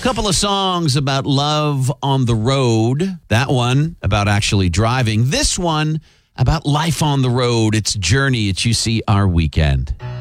Couple of songs about love on the road. That one about actually driving. This one about life on the road. It's Journey at UC Our Weekend.